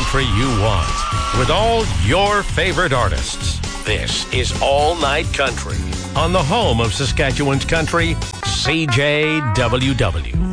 country you want with all your favorite artists. This is All Night Country on the home of Saskatchewan's country, CJWW.